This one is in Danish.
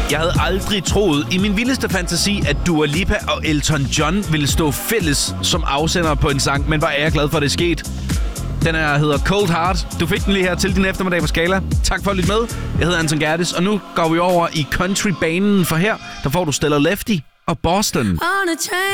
Jeg havde aldrig troet i min vildeste fantasi, at Dua Lipa og Elton John ville stå fælles som afsender på en sang, men hvor er jeg glad for, at det er sket. Den her hedder Cold Heart. Du fik den lige her til din eftermiddag på Skala. Tak for at lytte med. Jeg hedder Anton Gertis, og nu går vi over i countrybanen, for her der får du Stella Lefty og Boston. On a train.